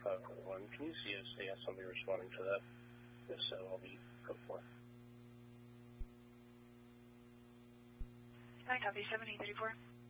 541. Can you see if they have somebody responding to that? If so, I'll be good for it. Hi, copy 7834.